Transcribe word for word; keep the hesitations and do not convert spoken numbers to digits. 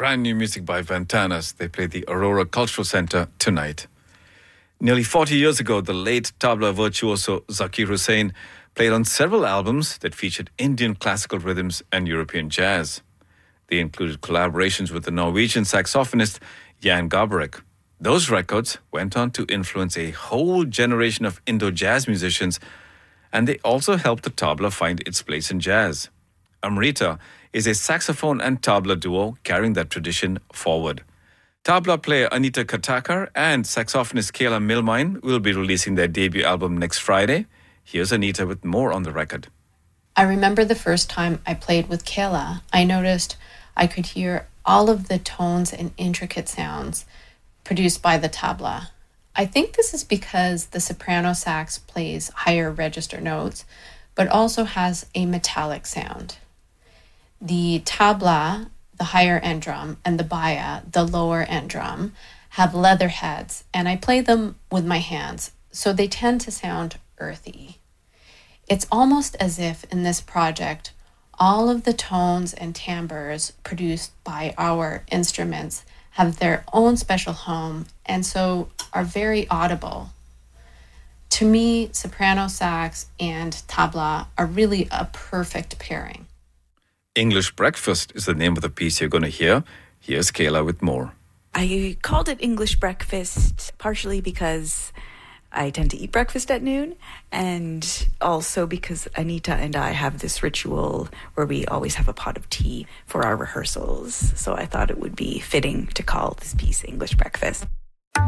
brand new music by Vantanas. They play the Aurora Cultural Centre tonight. Nearly forty years ago, the late tabla virtuoso Zakir Hussain played on several albums that featured Indian classical rhythms and European jazz. They included collaborations with the Norwegian saxophonist Jan Garbarek. Those records went on to influence a whole generation of Indo-jazz musicians, and they also helped the tabla find its place in jazz. Amrita is a saxophone and tabla duo carrying that tradition forward. Tabla player Anita Katakar and saxophonist Kayla Milmine will be releasing their debut album next Friday. Here's Anita with more on the record. I remember the first time I played with Kayla, I noticed I could hear all of the tones and intricate sounds produced by the tabla. I think this is because the soprano sax plays higher register notes, but also has a metallic sound. The tabla, the higher end drum, and the baya, the lower end drum, have leather heads, and I play them with my hands, so they tend to sound earthy. It's almost as if in this project, all of the tones and timbres produced by our instruments have their own special home and so are very audible. To me, soprano sax and tabla are really a perfect pairing. English Breakfast is the name of the piece you're going to hear. Here's Kayla with more. I called it English Breakfast partially because I tend to eat breakfast at noon, and also because Anita and I have this ritual where we always have a pot of tea for our rehearsals. So I thought it would be fitting to call this piece English Breakfast.